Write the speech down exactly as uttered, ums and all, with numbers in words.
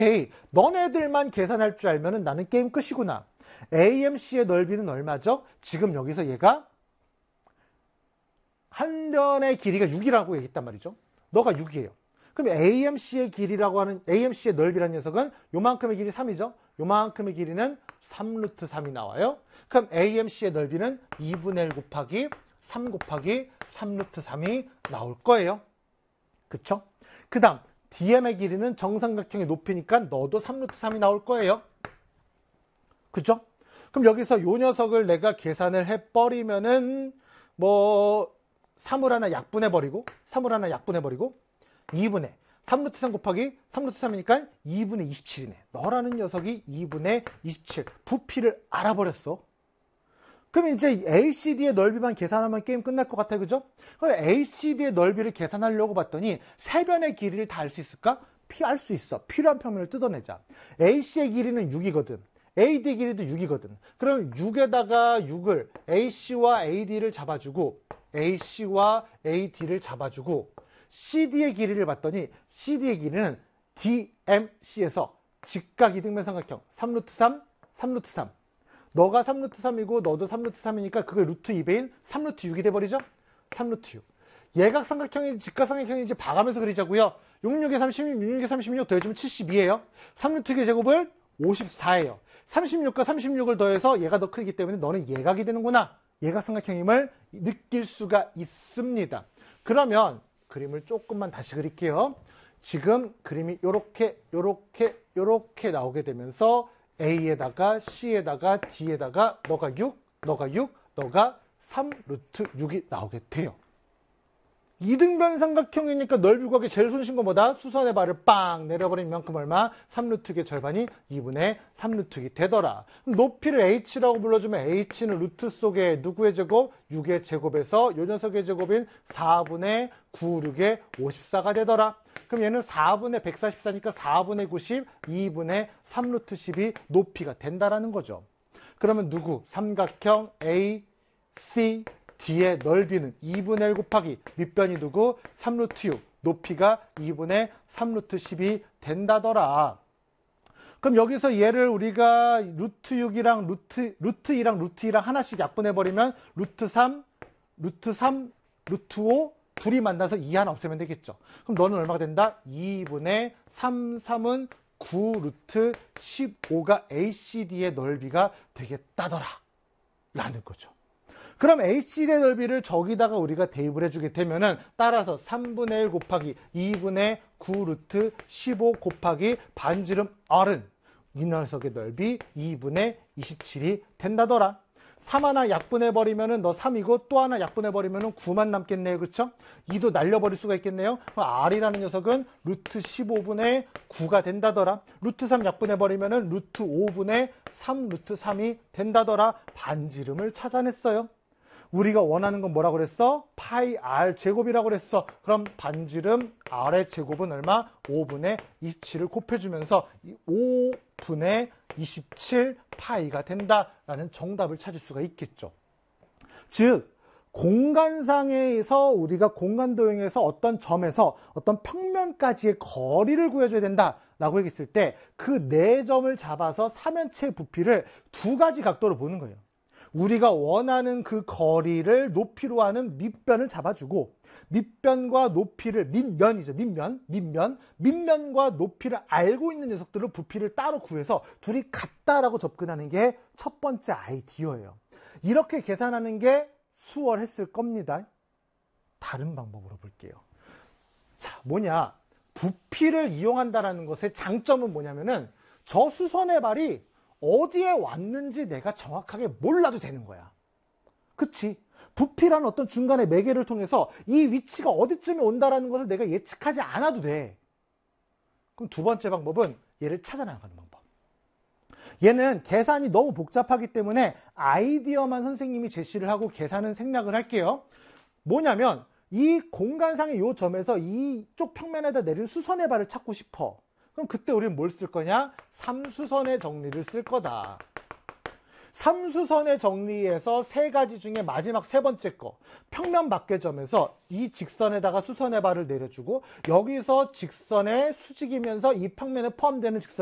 헤이, 너네들만 계산할 줄 알면은 나는 게임 끝이구나. 에이엠씨의 넓이는 얼마죠? 지금 여기서 얘가 한 변의 길이가 육이라고 얘기했단 말이죠. 너가 육이에요. 그럼 에이엠씨의 길이라고 하는, 에이엠씨의 넓이라는 녀석은 요만큼의 길이 삼이죠. 요만큼의 길이는 삼 루트 삼이 나와요. 그럼 에이엠씨의 넓이는 이분의 일 곱하기 삼 곱하기 삼 루트 삼이 나올 거예요. 그쵸? 그 다음 디엠의 길이는 정삼각형의 높이니까 너도 삼 루트 삼이 나올 거예요. 그죠? 그럼 여기서 요 녀석을 내가 계산을 해버리면은 뭐 삼을 하나 약분해버리고 삼을 하나 약분해버리고 이분의 삼 루트 삼 곱하기 삼 루트 삼이니까 이분의 이십칠이네. 너라는 녀석이 이분의 이십칠. 부피를 알아버렸어. 그럼 이제 에이씨디의 넓이만 계산하면 게임 끝날 것 같아요. 그죠? 그럼 에이씨디의 넓이를 계산하려고 봤더니 세 변의 길이를 다 알 수 있을까? 알 수 있어. 필요한 평면을 뜯어내자. 에이씨의 길이는 육이거든. 에이디 길이도 육이거든. 그럼 육에다가 육을 에이씨와 에이디를 잡아주고 에이씨와 에이디를 잡아주고 씨디의 길이를 봤더니 씨디의 길이는 디엠씨에서 직각이등변삼각형 삼 루트 삼, 삼 루트 삼. 너가 삼 루트 삼이고 너도 삼 루트 삼이니까 그게 루트 이 배인 삼 루트 육이 돼버리죠? 삼 루트 육. 예각삼각형인지 직각삼각형인지 봐가면서 그리자고요. 육, 육에 삼십육, 육, 육에 삼십육 더해주면 칠십이에요. 삼 루트 육의 제곱을 오십사예요. 삼십육과 삼십육을 더해서 얘가 더 크기 때문에 너는 예각이 되는구나. 예각삼각형임을 느낄 수가 있습니다. 그러면 그림을 조금만 다시 그릴게요. 지금 그림이 요렇게 요렇게 요렇게 나오게 되면서 A에다가 C에다가 D에다가 너가 육, 너가 육, 너가 삼 루트 육이 나오게 돼요. 이등변 삼각형이니까 넓이 구하기 제일 손쉬운 거 뭐다? 수선의 발을 빵 내려버린 만큼 얼마? 삼 루트 육의 절반이 이분의 삼 루트 육이 되더라. 높이를 H라고 불러주면 H는 루트 속에 누구의 제곱? 육의 제곱에서 요 녀석의 제곱인 사분의 구, 육의 오십사가 되더라. 그럼 얘는 사분의 백사십사니까 사분의 구십, 이분의 삼 루트 십이 높이가 된다라는 거죠. 그러면 누구? 삼각형 A, C, D의 넓이는 이분의 일 곱하기 밑변이 누구? 삼 루트 육. 높이가 이분의 삼 루트 십이 된다더라. 그럼 여기서 얘를 우리가 루트 육이랑 루트, 루트 이랑 루트 이랑 하나씩 약분해버리면 루트 삼, 루트 삼, 루트 오 둘이 만나서 이 하나 없애면 되겠죠. 그럼 너는 얼마가 된다? 이분의 삼, 삼은 구 루트 십오가 에이씨디의 넓이가 되겠다더라. 라는 거죠. 그럼 에이씨디의 넓이를 저기다가 우리가 대입을 해주게 되면은 따라서 삼분의 일 곱하기 이분의 구 루트 십오 곱하기 반지름 R은 이 녀석의 넓이 이분의 이십칠이 된다더라. 삼 하나 약분해버리면은 너 삼이고 또 하나 약분해버리면은 구만 남겠네요. 그쵸? 이도 날려버릴 수가 있겠네요. R이라는 녀석은 루트 십오분의 구가 된다더라. 루트 삼 약분해버리면은 루트 오분의 삼 루트 삼이 된다더라. 반지름을 찾아냈어요. 우리가 원하는 건 뭐라고 그랬어? 파이 R 제곱이라고 그랬어. 그럼 반지름 R의 제곱은 얼마? 오분의 이십칠을 곱해주면서 오분의 이십칠 파이가 된다라는 정답을 찾을 수가 있겠죠. 즉 공간상에서 우리가 공간도형에서 어떤 점에서 어떤 평면까지의 거리를 구해줘야 된다라고 얘기했을 때 그 네 점을 잡아서 삼면체의 부피를 두 가지 각도로 보는 거예요. 우리가 원하는 그 거리를 높이로 하는 밑변을 잡아주고 밑변과 높이를 밑면이죠. 밑면, 밑면, 밑면과 높이를 알고 있는 녀석들을 부피를 따로 구해서 둘이 같다라고 접근하는 게 첫 번째 아이디어예요. 이렇게 계산하는 게 수월했을 겁니다. 다른 방법으로 볼게요. 자, 뭐냐? 부피를 이용한다라는 것의 장점은 뭐냐면은 저 수선의 발이 어디에 왔는지 내가 정확하게 몰라도 되는 거야. 그치? 부피라는 어떤 중간의 매개를 통해서 이 위치가 어디쯤에 온다라는 것을 내가 예측하지 않아도 돼. 그럼 두 번째 방법은 얘를 찾아나가는 방법. 얘는 계산이 너무 복잡하기 때문에 아이디어만 선생님이 제시를 하고 계산은 생략을 할게요. 뭐냐면 이 공간상의 이 점에서 이쪽 평면에다 내린 수선의 발을 찾고 싶어. 그럼 그때 우리는 뭘 쓸 거냐? 삼수선의 정리를 쓸 거다. 삼수선의 정리에서 세 가지 중에 마지막 세 번째 거 평면 박개점에서 이 직선에다가 수선의 발을 내려주고 여기서 직선에 수직이면서 이 평면에 포함되는 직선